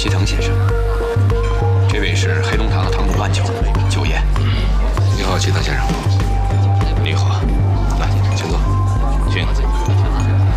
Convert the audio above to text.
齐藤先生，这位是黑龙堂的堂主万九，九爷。 你好，齐藤先生。